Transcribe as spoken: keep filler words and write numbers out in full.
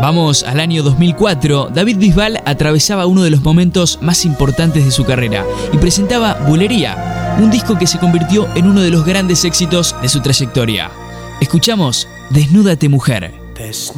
Vamos al año dos mil cuatro. David Bisbal atravesaba uno de los momentos más importantes de su carrera y presentaba Bulería, un disco que se convirtió en uno de los grandes éxitos de su trayectoria. Escuchamos Desnúdate Mujer.